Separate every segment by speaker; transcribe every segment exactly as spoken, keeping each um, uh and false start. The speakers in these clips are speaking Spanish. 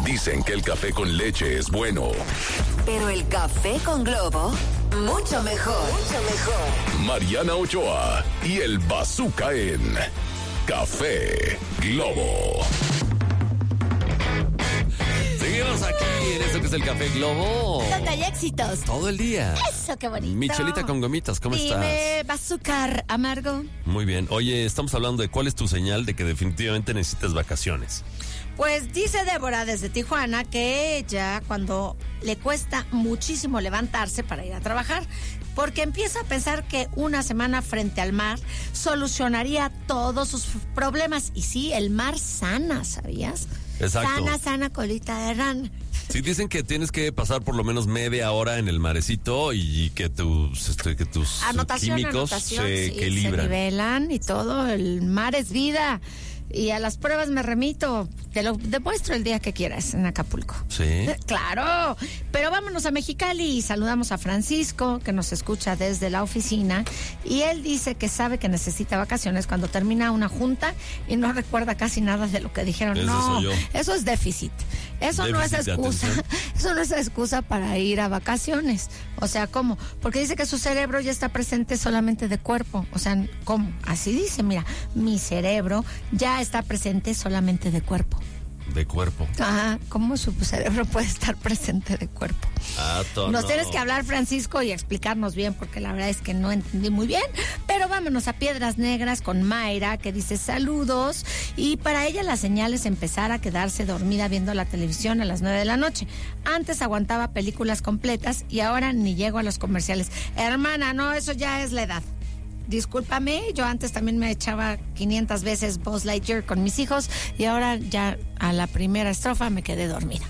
Speaker 1: Dicen que el café con leche es bueno.
Speaker 2: Pero el café con Globo, mucho mejor. Mucho mejor.
Speaker 1: Mariana Ochoa y el Bazooka en Café Globo.
Speaker 3: Seguimos aquí en esto que es el Café Globo.
Speaker 4: Donde hay éxitos.
Speaker 3: Todo el día.
Speaker 4: Eso, qué bonito.
Speaker 3: Michelita con gomitas, ¿cómo
Speaker 4: Dime,
Speaker 3: estás?
Speaker 4: bazooka amargo.
Speaker 3: Muy bien. Oye, estamos hablando de cuál es tu señal de que definitivamente necesitas vacaciones.
Speaker 4: Pues dice Débora desde Tijuana que ella, cuando le cuesta muchísimo levantarse para ir a trabajar, porque empieza a pensar que una semana frente al mar solucionaría todos sus problemas. Y sí, el mar sana, ¿sabías?
Speaker 3: Exacto.
Speaker 4: Sana, sana, colita de rana.
Speaker 3: Sí, dicen que tienes que pasar por lo menos media hora en el marecito y que tus, este, que tus
Speaker 4: anotación,
Speaker 3: químicos
Speaker 4: anotación,
Speaker 3: se
Speaker 4: sí,
Speaker 3: equilibran.
Speaker 4: Se nivelan y todo. El mar es vida. Y a las pruebas me remito. Te lo demuestro el día que quieras en Acapulco.
Speaker 3: Sí.
Speaker 4: Claro. Pero vámonos a Mexicali y saludamos a Francisco, que nos escucha desde la oficina. Y él dice que sabe que necesita vacaciones cuando termina una junta y no recuerda casi nada de lo que dijeron.
Speaker 3: Ese
Speaker 4: no,
Speaker 3: soy yo.
Speaker 4: Eso es déficit. Eso
Speaker 3: Déficit
Speaker 4: no
Speaker 3: de
Speaker 4: es excusa.
Speaker 3: atención.
Speaker 4: Eso no es excusa para ir a vacaciones. O sea, ¿cómo? Porque dice que su cerebro ya está presente solamente de cuerpo. O sea, ¿cómo? Así dice, mira, mi cerebro ya está presente solamente de cuerpo.
Speaker 3: De cuerpo.
Speaker 4: Ajá, ¿cómo su cerebro puede estar presente de cuerpo?
Speaker 3: Ah, todo.
Speaker 4: Nos
Speaker 3: no.
Speaker 4: tienes que hablar, Francisco, y explicarnos bien, porque la verdad es que no entendí muy bien. Pero vámonos a Piedras Negras con Mayra, que dice saludos. Y para ella la señal es empezar a quedarse dormida viendo la televisión a las nueve de la noche. Antes aguantaba películas completas y ahora ni llego a los comerciales. Hermana, no, eso ya es la edad. Discúlpame, yo antes también me echaba quinientas veces Buzz Lightyear con mis hijos y ahora ya a la primera estrofa me quedé dormida.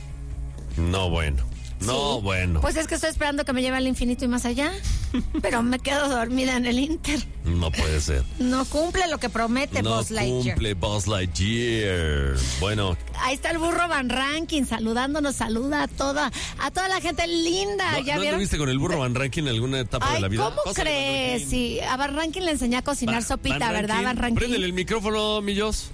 Speaker 3: No, bueno. No,
Speaker 4: Sí.
Speaker 3: bueno.
Speaker 4: Pues es que estoy esperando que me lleve al infinito y más allá, pero me quedo dormida en el Inter.
Speaker 3: No puede ser.
Speaker 4: No cumple lo que promete
Speaker 3: No
Speaker 4: Buzz Lightyear.
Speaker 3: cumple Buzz Lightyear. Bueno.
Speaker 4: Ahí está el burro Van Rankin saludándonos, saluda a toda, a toda la gente linda.
Speaker 3: ¿No,
Speaker 4: ¿Ya
Speaker 3: ¿no
Speaker 4: vieron?
Speaker 3: anduviste con el burro Van Rankin en alguna etapa
Speaker 4: Ay,
Speaker 3: de la vida?
Speaker 4: ¿cómo
Speaker 3: Pásale,
Speaker 4: crees?
Speaker 3: Van Rankin.
Speaker 4: Sí, a Van Rankin le enseñé a cocinar
Speaker 3: Van-
Speaker 4: sopita,
Speaker 3: Van
Speaker 4: ¿verdad,
Speaker 3: Rankin,
Speaker 4: Van Rankin?
Speaker 3: Préndele el micrófono, Millos.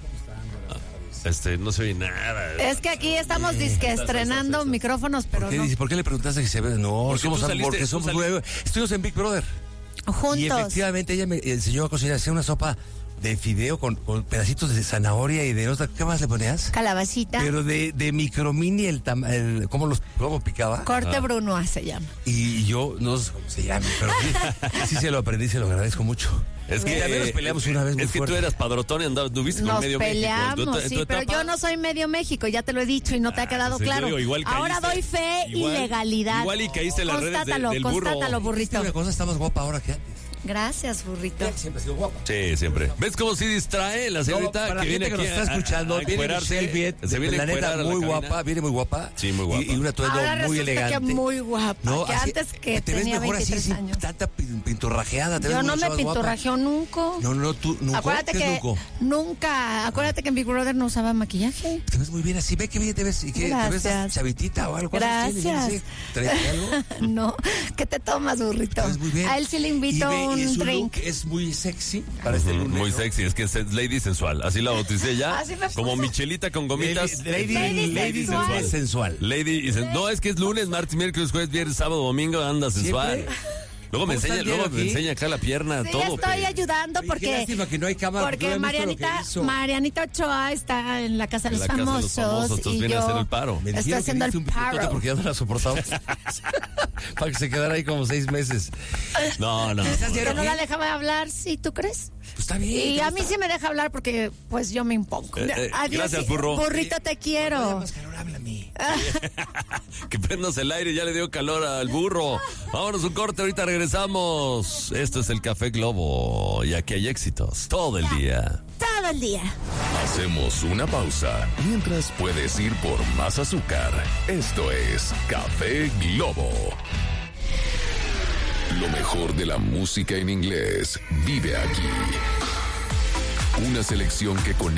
Speaker 3: Este, no se oye nada.
Speaker 4: Es que aquí estamos disque estrenando micrófonos, pero
Speaker 5: ¿Por qué,
Speaker 4: no.
Speaker 5: dice- ¿Por qué le preguntaste que se ve? No,
Speaker 3: Porque
Speaker 5: somos
Speaker 3: tú saliste-
Speaker 5: porque
Speaker 3: tú
Speaker 5: somos
Speaker 3: saliste-
Speaker 5: nueve. Estuvimos en Big Brother. Y
Speaker 4: Juntos.
Speaker 5: efectivamente ella me enseñó a cocinar, hacía una sopa de fideo con, con pedacitos de zanahoria y de otra. ¿Qué más le ponías?
Speaker 4: Calabacita.
Speaker 5: Pero de, de micromini el, tam- el cómo los cómo picaba.
Speaker 4: Corte
Speaker 3: Ah.
Speaker 4: Brunoa se llama.
Speaker 5: Y yo no sé cómo se llama, pero sí, sí se lo aprendí, se lo agradezco mucho.
Speaker 3: Es que
Speaker 5: También nos peleamos una vez muy
Speaker 3: Es que
Speaker 5: fuerte.
Speaker 3: tú eras padrotón y andabas, tuviste con
Speaker 4: Nos
Speaker 3: medio
Speaker 4: peleamos,
Speaker 3: México. En tu- en
Speaker 4: sí,
Speaker 3: tu
Speaker 4: pero
Speaker 3: etapa-
Speaker 4: yo no soy medio México, ya te lo he dicho y no te ha
Speaker 3: Ah,
Speaker 4: quedado
Speaker 3: pues,
Speaker 4: claro.
Speaker 3: digo, igual
Speaker 4: Ahora
Speaker 3: caíste.
Speaker 4: doy fe
Speaker 3: Igual-
Speaker 4: y legalidad.
Speaker 3: igual y caíste en las redes de-
Speaker 4: Constátalo,
Speaker 3: del burro.
Speaker 4: Constátalo, burrito.
Speaker 5: Una cosa está más guapa ahora que antes.
Speaker 4: Gracias, burrito.
Speaker 5: Siempre ha sido guapa.
Speaker 3: Sí, siempre. ¿Ves cómo sí distrae la
Speaker 5: No,
Speaker 3: señorita
Speaker 5: para la
Speaker 3: que viene
Speaker 5: gente que
Speaker 3: aquí
Speaker 5: nos está
Speaker 3: a-
Speaker 5: escuchando,
Speaker 3: a
Speaker 5: viene
Speaker 3: encuerarse?
Speaker 5: Michelle Viet,
Speaker 3: Se viene
Speaker 5: la
Speaker 3: a
Speaker 5: neta
Speaker 3: encuerar a la
Speaker 5: muy
Speaker 3: cabina.
Speaker 5: guapa, viene muy guapa.
Speaker 3: Sí, muy guapa.
Speaker 5: Y, y un atuendo
Speaker 4: Ahora
Speaker 5: muy
Speaker 4: resulta
Speaker 5: elegante.
Speaker 4: que muy guapa, que
Speaker 5: así-
Speaker 4: antes que
Speaker 5: te ves
Speaker 4: tenía
Speaker 5: mejor así,
Speaker 4: veintitrés
Speaker 5: sin
Speaker 4: años.
Speaker 5: tanta pin- pintorrajeada. te
Speaker 4: Yo
Speaker 5: ves
Speaker 4: no
Speaker 5: mucho
Speaker 4: me
Speaker 5: más guapa.
Speaker 4: pinturrajeo nunca.
Speaker 5: No, no, tú nunca.
Speaker 4: Acuérdate
Speaker 5: ¿Qué es
Speaker 4: que
Speaker 5: nunca?
Speaker 4: nunca, acuérdate que en Big Brother no usaba maquillaje.
Speaker 5: Te ves muy bien así, ve que bien te ves. ¿Y qué? ¿Te ves
Speaker 4: Gracias.
Speaker 5: chavitita o algo? ¿Cuántos tienes?
Speaker 4: Gracias.
Speaker 5: ¿Traes algo?
Speaker 4: No, ¿qué te tomas, burrito?
Speaker 5: Te ves muy bien.
Speaker 4: A él sí le
Speaker 5: Y
Speaker 4: invito
Speaker 5: ve- y
Speaker 4: un
Speaker 5: su
Speaker 4: drink.
Speaker 5: look es muy sexy para este
Speaker 3: Mm,
Speaker 5: lunes,
Speaker 3: Muy
Speaker 5: ¿no?
Speaker 3: sexy, es que es Lady Sensual. Así la bauticé ya.
Speaker 4: Así me
Speaker 3: Como
Speaker 4: puso.
Speaker 3: Michelita con gomitas.
Speaker 5: Lady,
Speaker 4: Lady
Speaker 5: lady
Speaker 4: sensual.
Speaker 5: sensual. sensual.
Speaker 3: Lady y sen- No, es que es lunes, martes, miércoles, jueves, viernes, sábado, domingo, anda sensual.
Speaker 5: ¿Siempre?
Speaker 3: Luego me
Speaker 5: ¿Cómo está
Speaker 3: enseña,
Speaker 5: el
Speaker 3: luego
Speaker 5: diario
Speaker 3: me
Speaker 5: aquí?
Speaker 3: enseña acá la pierna,
Speaker 4: Sí,
Speaker 3: todo.
Speaker 4: estoy
Speaker 3: pero-
Speaker 4: ayudando
Speaker 5: Oye, qué
Speaker 4: porque
Speaker 5: lástima que no hay cámara, porque
Speaker 4: porque
Speaker 5: no he visto lo que
Speaker 4: Marianita
Speaker 5: hizo.
Speaker 4: Marianita Ochoa está en la casa de
Speaker 3: En
Speaker 4: los
Speaker 3: la casa de los
Speaker 4: famosos,
Speaker 3: famosos, entonces
Speaker 4: y
Speaker 3: viene a
Speaker 4: yo
Speaker 3: hacer el paro.
Speaker 5: Me
Speaker 4: estoy
Speaker 5: dijeron que
Speaker 4: haciendo
Speaker 5: diste
Speaker 4: el
Speaker 5: un picotote
Speaker 4: paro.
Speaker 5: porque ya no la soportamos. Para que se quedara ahí como seis meses.
Speaker 3: No, no.
Speaker 5: ¿Estás
Speaker 4: Que
Speaker 5: diario
Speaker 4: no
Speaker 5: aquí?
Speaker 4: la dejaba hablar, ¿sí tú crees?
Speaker 5: Pues está bien.
Speaker 4: Y
Speaker 5: ¿te
Speaker 4: a mí
Speaker 5: gusta?
Speaker 4: sí me deja hablar porque pues yo me impongo.
Speaker 3: Eh, eh,
Speaker 4: Adiós,
Speaker 3: gracias,
Speaker 4: sí.
Speaker 3: burro.
Speaker 4: Burrito, te
Speaker 5: Cuando
Speaker 4: quiero.
Speaker 5: llamas, Carol, háblame.
Speaker 3: Que prendas el aire, ya le dio calor al burro. Vámonos un corte, ahorita regresamos. Esto es el Café Globo y aquí hay éxitos todo el día.
Speaker 4: Todo el día.
Speaker 1: Hacemos una pausa mientras puedes ir por más azúcar. Esto es Café Globo. Lo mejor de la música en inglés vive aquí. Una selección que conecta